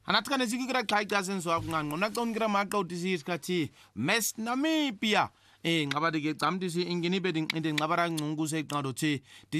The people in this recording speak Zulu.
Anatkane sikira kai kasen so afngan ngona kon kira maka utisi iskati mes Namibia ngabadi ke tamdisi ingini beding inde ngabara ngunguse qado thi